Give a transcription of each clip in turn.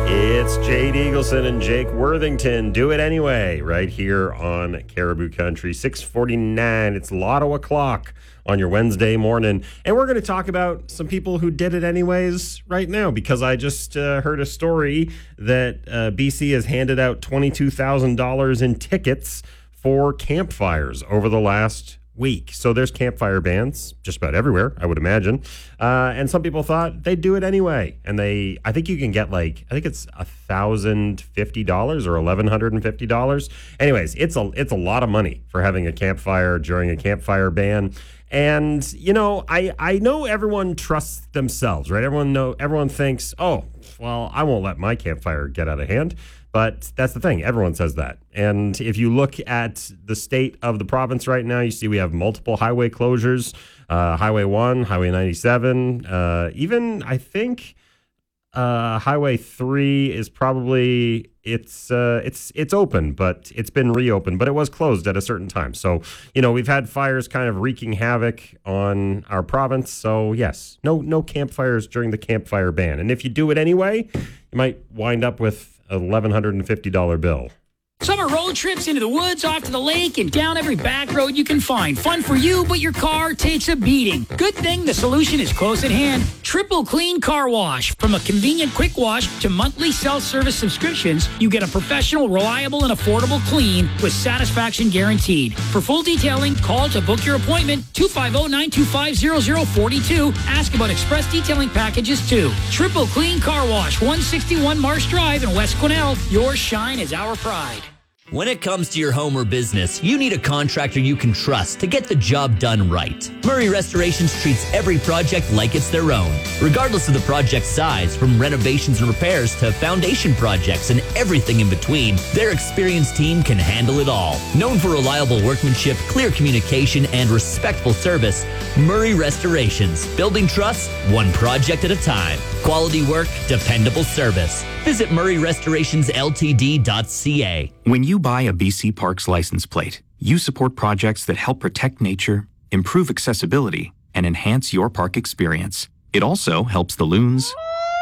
It's Jade Eagleson and Jake Worthington. Do it anyway, right here on Caribou Country. 6:49. It's Lotto o'clock on your Wednesday morning. And we're going to talk about some people who did it anyways right now, because I just heard a story that BC has handed out $22,000 in tickets for campfires over the last week. So there's campfire bans just about everywhere, I would imagine. And some people thought they'd do it anyway. And I think you can get it's $1,050 or $1,150. Anyways, it's a lot of money for having a campfire during a campfire ban. And, I know everyone trusts themselves, right? Everyone thinks, oh, well, I won't let my campfire get out of hand. But that's the thing. Everyone says that. And if you look at the state of the province right now, you see we have multiple highway closures, Highway 1, Highway 97, even I think Highway 3 is probably, it's open, but it's been reopened, but it was closed at a certain time. So, we've had fires kind of wreaking havoc on our province. So yes, no campfires during the campfire ban. And if you do it anyway, you might wind up with a $1,150 bill. Summer road trips into the woods, off to the lake, and down every back road you can find. Fun for you, but your car takes a beating. Good thing the solution is close at hand. Triple Clean Car Wash. From a convenient quick wash to monthly self-service subscriptions, you get a professional, reliable, and affordable clean with satisfaction guaranteed. For full detailing, call to book your appointment, 250-925-0042. Ask about express detailing packages, too. Triple Clean Car Wash, 161 Marsh Drive in West Quesnel. Your shine is our pride. When it comes to your home or business, you need a contractor you can trust to get the job done right. Murray Restorations treats every project like it's their own. Regardless of the project size, from renovations and repairs to foundation projects and everything in between, their experienced team can handle it all. Known for reliable workmanship, clear communication, and respectful service, Murray Restorations. Building trust, one project at a time. Quality work, dependable service. Visit murrayrestorationsLTD.ca. When you buy a BC Parks license plate, you support projects that help protect nature, improve accessibility, and enhance your park experience. It also helps the loons,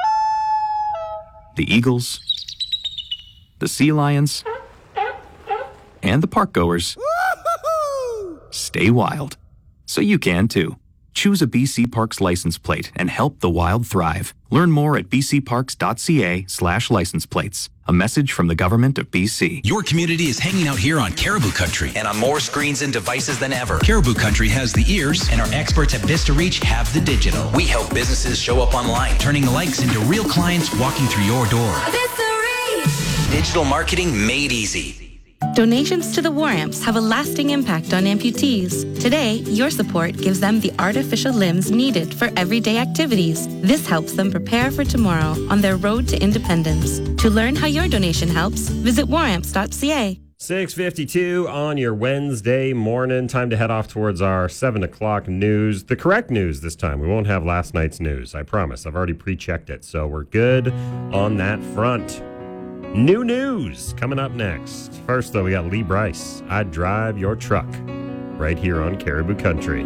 the eagles, the sea lions, and the park goers stay wild. So you can too. Choose a BC Parks license plate and help the wild thrive. Learn more at bcparks.ca/license plates. A message from the Government of BC. Your community is hanging out here on Caribou Country and on more screens and devices than ever. Caribou Country has the ears, and our experts at Vista Reach have the digital. We help businesses show up online, turning likes into real clients walking through your door. Vista Reach! Digital marketing made easy. Donations to the War Amps have a lasting impact on amputees. Today, your support gives them the artificial limbs needed for everyday activities. This helps them prepare for tomorrow on their road to independence. To learn how your donation helps, visit waramps.ca. 6:52 on your Wednesday morning. Time to head off towards our 7 o'clock news. The correct news this time. We won't have last night's news, I promise. I've already pre-checked it, so we're good on that front. New news coming up next. First, though, we got Lee Bryce. I'd drive your truck right here on Caribou Country.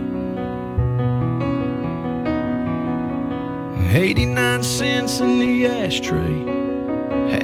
89 cents in the ashtray.